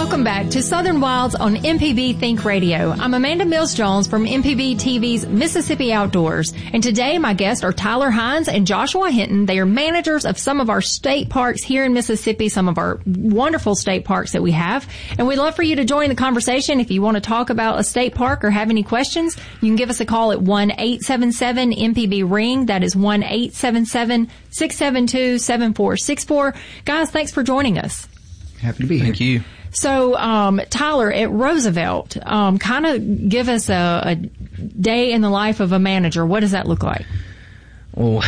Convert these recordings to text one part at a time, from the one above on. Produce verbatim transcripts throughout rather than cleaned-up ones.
Welcome back to Southern Wilds on M P B Think Radio. I'm Amanda Mills-Jones from M P B T V's Mississippi Outdoors. And today my guests are Tyler Hines and Joshua Hinton. They are managers of some of our state parks here in Mississippi, some of our wonderful state parks that we have. And we'd love for you to join the conversation. If you want to talk about a state park or have any questions, you can give us a call at one eight seven seven M P B ring. That is one eight seven seven six seven two seven four six four. Guys, thanks for joining us. Happy to be here. Thank you. So, um, Tyler, at Roosevelt, um, kind of give us a, a day in the life of a manager. What does that look like? Well,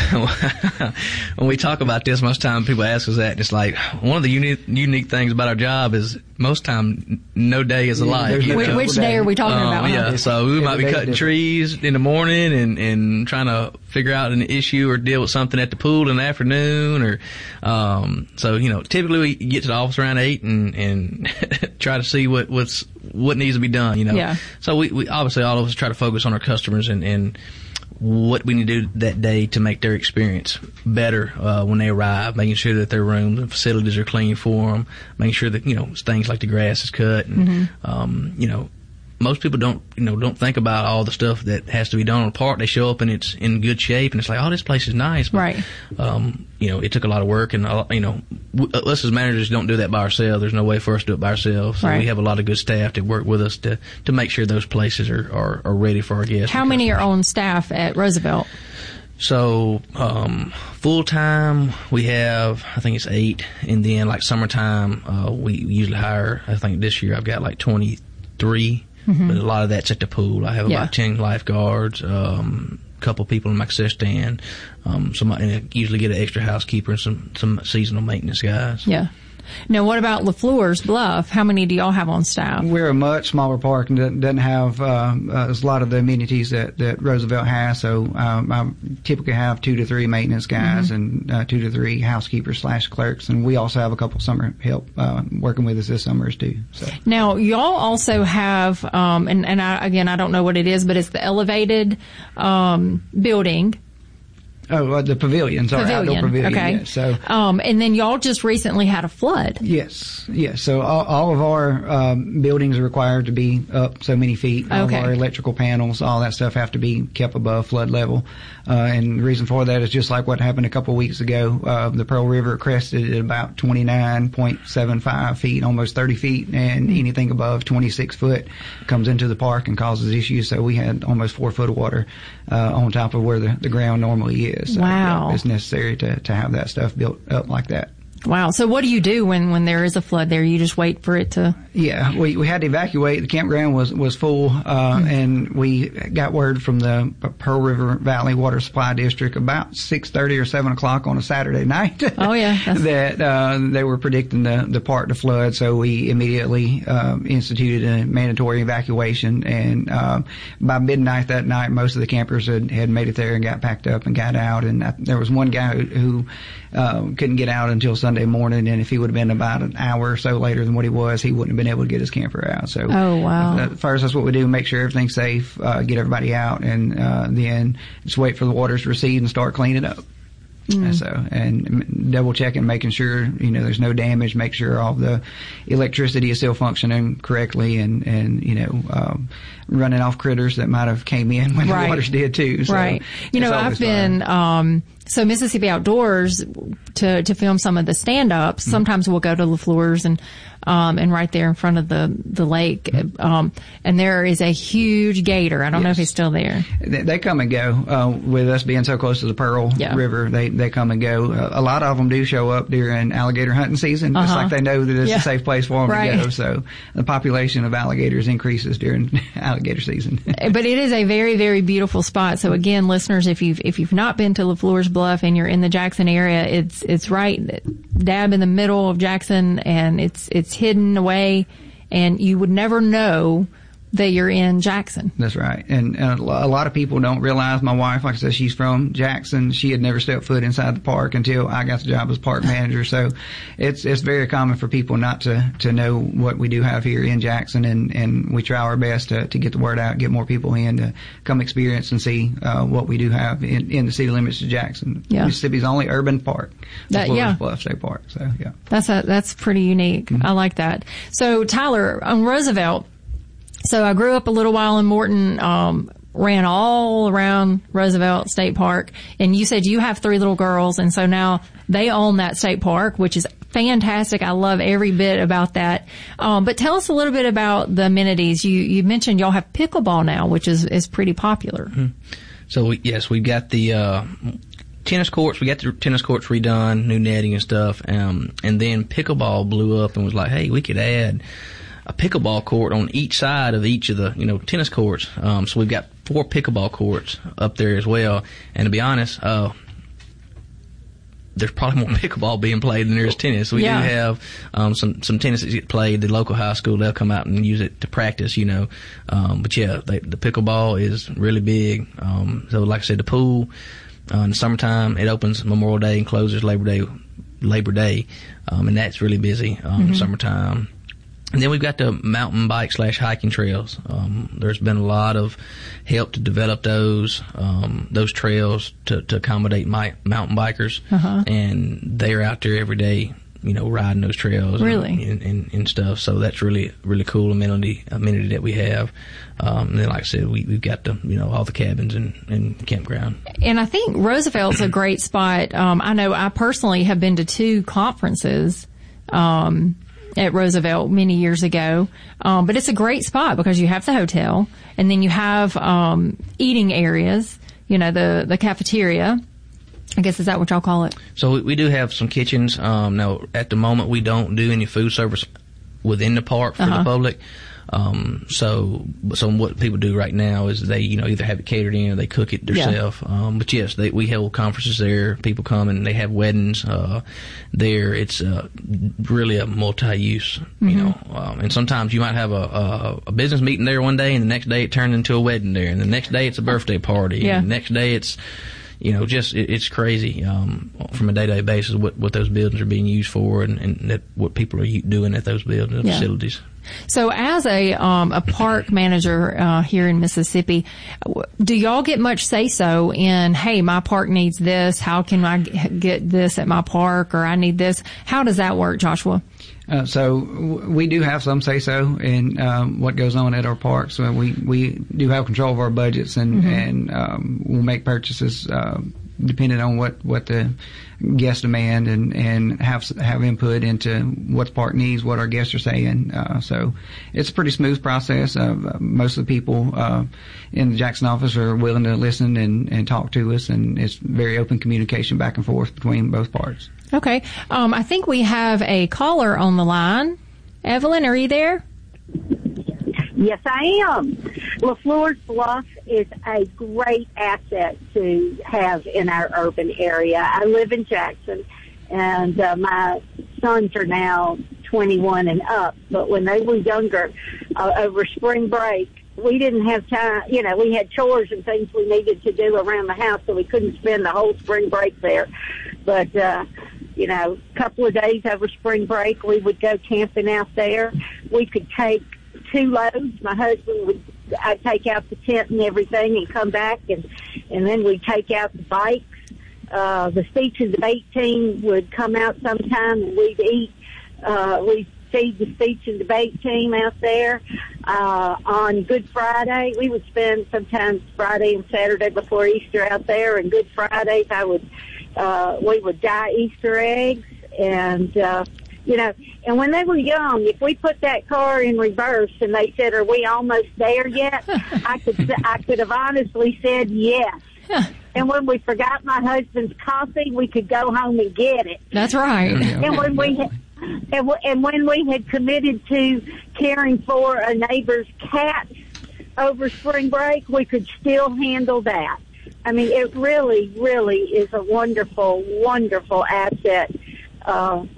when we talk about this, most time people ask us that. It's like one of the unique, unique things about our job is most time no day is alike. Yeah, which, which day are we talking um, about? Yeah, so we Every might be cutting trees in the morning and, and trying to figure out an issue or deal with something at the pool in the afternoon, or um, so you know. Typically, we get to the office around eight and and try to see what what's what needs to be done. You know, yeah. So we, we obviously all of us try to focus on our customers and and. what we need to do that day to make their experience better uh, when they arrive, making sure that their rooms and facilities are clean for them, making sure that, you know, things like the grass is cut. And, mm-hmm. um, you know, most people don't, you know, don't think about all the stuff that has to be done on the park. They show up and it's in good shape and it's like, oh, this place is nice. But, right. Um, you know, it took a lot of work and, you know, us as managers don't do that by ourselves. There's no way for us to do it by ourselves. So right. we have a lot of good staff that work with us to, to make sure those places are, are, are ready for our guests. How many are on staff at Roosevelt? So, um, full time, we have, I think it's eight. And then, like, summertime, uh, we usually hire, I think this year I've got like twenty-three. Mm-hmm. But a lot of that's at the pool. I have yeah. about ten lifeguards, um, a couple people in my success stand, um, somebody, and I usually get an extra housekeeper and some, some seasonal maintenance guys. Yeah. Now, what about LaFleur's Bluff? How many do y'all have on staff? We're a much smaller park and doesn't, doesn't have uh, uh, a lot of the amenities that, that Roosevelt has. So um, I typically have two to three maintenance guys mm-hmm. and uh, two to three housekeepers slash clerks. And we also have a couple summer help uh, working with us this summer too. So. Now, y'all also have, um, and, and I, again, I don't know what it is, but it's the elevated um, building. Oh, uh, the pavilion, sorry, pavilion. outdoor pavilion. Okay. Yeah, so, um, and then y'all just recently had a flood. Yes, yes. So all, all of our um, buildings are required to be up so many feet. All okay. of our electrical panels, all that stuff have to be kept above flood level. Uh, and the reason for that is just like what happened a couple of weeks ago. Uh, the Pearl River crested at about twenty-nine point seven five feet, almost thirty feet, and anything above twenty-six foot comes into the park and causes issues. So we had almost four foot of water uh, on top of where the, the ground normally is. So, wow. yeah, it's necessary to, to have that stuff built up like that. Wow. So what do you do when, when there is a flood there? You just wait for it to... Yeah, we, we had to evacuate. The campground was, was full, uh, mm-hmm. and we got word from the Pearl River Valley Water Supply District about six thirty or seven o'clock on a Saturday night. Oh, yeah. that, uh, they were predicting the, the park to flood, so we immediately, um, instituted a mandatory evacuation, and, um, by midnight that night, most of the campers had, had made it there and got packed up and got out, and I, there was one guy who, who um, couldn't get out until Sunday morning, and if he would have been about an hour or so later than what he was, he wouldn't have been able to get his camper out. So, oh wow! Uh, first, that's what we do: make sure everything's safe, uh, get everybody out, and uh, then just wait for the waters to recede and start cleaning up. Mm. And so, and double checking, making sure you know there's no damage, make sure all the electricity is still functioning correctly, and and you know um, running off critters that might have came in when right. the waters did too. So right. You know, I've been. Um, So Mississippi Outdoors, to to film some of the stand-ups, mm-hmm. sometimes we'll go to LaFleur's and um and right there in front of the the lake, mm-hmm. um and there is a huge gator. I don't yes. know if he's still there. They, they come and go. Uh, with us being so close to the Pearl yeah. River, they they come and go. Uh, a lot of them do show up during alligator hunting season, uh-huh. just like they know that it's yeah. a safe place for them right. to go. So the population of alligators increases during alligator season. But it is a very very beautiful spot. So again, listeners, if you've if you've not been to LaFleur's Bluff and you're in the Jackson area, it's it's right dab in the middle of Jackson, and it's it's hidden away, and you would never know that you're in Jackson. That's right. And, and a lot of people don't realize my wife, like I said, she's from Jackson. She had never stepped foot inside the park until I got the job as park manager. So it's it's very common for people not to, to know what we do have here in Jackson, and, and we try our best to, to get the word out, get more people in to come experience and see uh, what we do have in, in the city limits of Jackson. Yeah. Mississippi's only urban park, that, yeah. Bluff State Park. So, yeah. That's a, that's pretty unique. Mm-hmm. I like that. So, Tyler, on Roosevelt, so I grew up a little while in Morton, um, ran all around Roosevelt State Park, and you said you have three little girls, and so now they own that state park, which is fantastic. I love every bit about that. Um, but tell us a little bit about the amenities. You, you mentioned y'all have pickleball now, which is, is pretty popular. Mm-hmm. So, we, yes, we've got the, uh, tennis courts. We got the tennis courts redone, new netting and stuff. Um, and then pickleball blew up and was like, hey, we could add a pickleball court on each side of each of the, you know, tennis courts. Um, so we've got four pickleball courts up there as well. And to be honest, uh, there's probably more pickleball being played than there is tennis. We yeah. do have um, some some tennis that get played. The local high school, they'll come out and use it to practice, you know. Um, but yeah, they, the pickleball is really big. Um, so like I said, the pool uh, in the summertime, it opens Memorial Day and closes Labor Day, Labor Day, um, and that's really busy um, mm-hmm. in the summertime. And then we've got the mountain bike slash hiking trails. Um, there's been a lot of help to develop those, um, those trails to, to accommodate my mountain bikers. Uh-huh. And they're out there every day, you know, riding those trails. Really? And, and, and stuff. So that's really, really cool amenity, amenity that we have. Um, and then like I said, we, we've got the, you know, all the cabins and, and campground. And I think Roosevelt's a great spot. Um, I know I personally have been to two conferences, um, at Roosevelt many years ago. Um, but it's a great spot because you have the hotel, and then you have um, eating areas, you know, the, the cafeteria. I guess, is that what y'all call it? So we, we do have some kitchens. Um, now, at the moment, we don't do any food service within the park for uh-huh. the public. Um, so, so what people do right now is they, you know, either have it catered in or they cook it themselves. Yeah. Um, but yes, they, we hold conferences there. People come and they have weddings, uh, there. It's, uh, really a multi-use, mm-hmm. you know, um, and sometimes you might have a, a, a business meeting there one day and the next day it turned into a wedding there, and the next day it's a birthday party. Yeah. And the next day it's, you know, just, it, it's crazy, um, from a day-to-day basis what, what those buildings are being used for, and, and that, what people are doing at those buildings, yeah. facilities. So as a um, a park manager uh, here in Mississippi, do y'all get much say-so in, hey, my park needs this, how can I get this at my park, or I need this? How does that work, Joshua? Uh, so w- we do have some say-so in um, what goes on at our parks. So we, we do have control of our budgets, and, mm-hmm. and um, we'll make purchases uh, depending on what, what the guests demand, and, and have have input into what the park needs, what our guests are saying. Uh, so it's a pretty smooth process. Uh, most of the people uh, in the Jackson office are willing to listen and, and talk to us, and it's very open communication back and forth between both parts. Okay. Um, I think we have a caller on the line. Evelyn, are you there? Yes, I am. LaFleur's Bluff is a great asset to have in our urban area. I live in Jackson, and uh, my sons are now twenty-one and up. But when they were younger, uh, over spring break, we didn't have time. You know, we had chores and things we needed to do around the house, so we couldn't spend the whole spring break there. But, uh, you know, a couple of days over spring break, we would go camping out there. We could take two loads. My husband would, I'd take out the tent and everything and come back, and, and then we'd take out the bikes. Uh, the speech and debate team would come out sometime, and we'd eat, uh, we'd feed the speech and debate team out there. Uh, on Good Friday, we would spend sometimes Friday and Saturday before Easter out there, and Good Fridays I would, uh, we would dye Easter eggs, and, uh, you know, and when they were young, if we put that car in reverse and they said, "Are we almost there yet?" I could I could have honestly said yes. And when we forgot my husband's coffee, we could go home and get it. That's right. And when we had, and, w- and when we had committed to caring for a neighbor's cat over spring break, we could still handle that. I mean, it really, really is a wonderful, wonderful asset. Uh,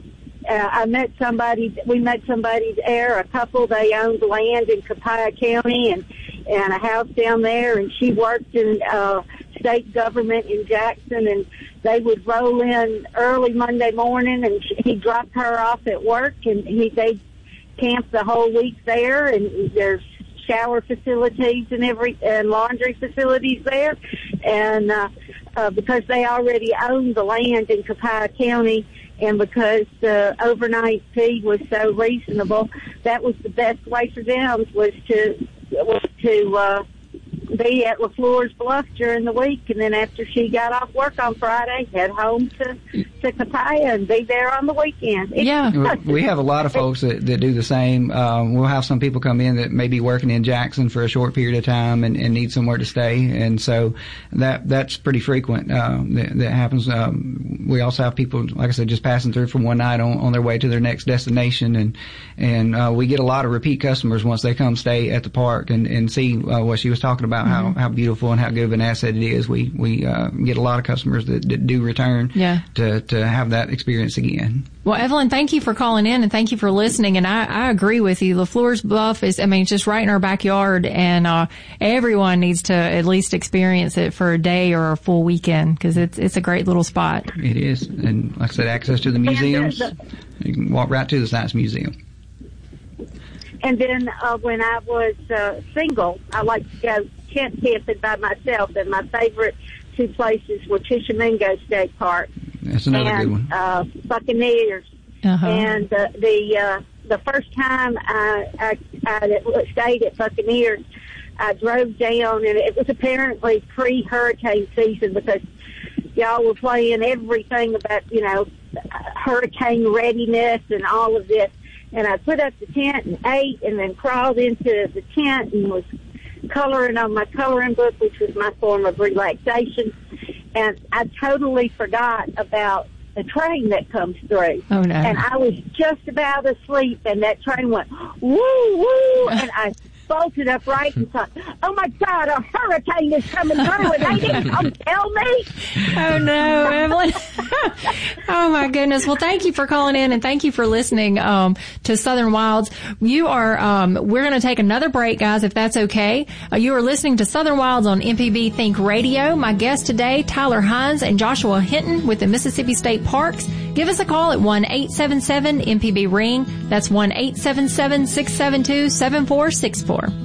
uh, I met somebody, we met somebody there, a couple, they owned land in Copiah County and, and a house down there, and she worked in, uh, state government in Jackson, and they would roll in early Monday morning, and she, he dropped her off at work, and he, they camped the whole week there, and there's shower facilities and every, and laundry facilities there, and, uh, uh, because they already owned the land in Copiah County, and because the overnight fee was so reasonable, that was the best way for them was to was to uh, be at LaFleur's Bluff during the week, and then after she got off work on Friday, head home to to Copiah and be there on the weekend. It's yeah, we have a lot of folks that, that do the same. Um, we'll have some people come in that may be working in Jackson for a short period of time and, and need somewhere to stay, and so that that's pretty frequent. Uh, that, that happens. Um, we also have people, like I said, just passing through from one night on, on their way to their next destination, and and uh, we get a lot of repeat customers once they come stay at the park and and see uh, what she was talking about. How, how beautiful and how good of an asset it is. We we uh, get a lot of customers that, that do return yeah. to to have that experience again. Well, Evelyn, thank you for calling in and thank you for listening. And I, I agree with you. LaFleur's Bluff is, I mean, it's just right in our backyard, and uh, everyone needs to at least experience it for a day or a full weekend because it's it's a great little spot. It is, and like I said, access to the museums. You can walk right to the Science Museum. And then uh, when I was uh, single, I liked to go tent camping by myself, and my favorite two places were Tishomingo State Park. That's another and, good one. Uh, Buccaneers. Uh-huh. And uh, the uh, the first time I, I, I stayed at Buccaneers, I drove down, and it was apparently pre-hurricane season because y'all were playing everything about, you know, hurricane readiness and all of this. And I put up the tent and ate and then crawled into the tent and was coloring on my coloring book, which was my form of relaxation. And I totally forgot about the train that comes through. Oh, no. And I was just about asleep, and that train went, woo, woo, and I bolted upright and thought, oh, my God, a hurricane is coming through, and they didn't come tell me. Oh, no, Evelyn. Oh, my goodness. Well, thank you for calling in, and thank you for listening um, to Southern Wilds. You are, um, we're going to take another break, guys, if that's okay. Uh, you are listening to Southern Wilds on M P B Think Radio. My guests today, Tyler Hines and Joshua Hinton with the Mississippi State Parks. Give us a call at one eight seven seven M P B ring. That's one eight seven seven six seven two seven four six four.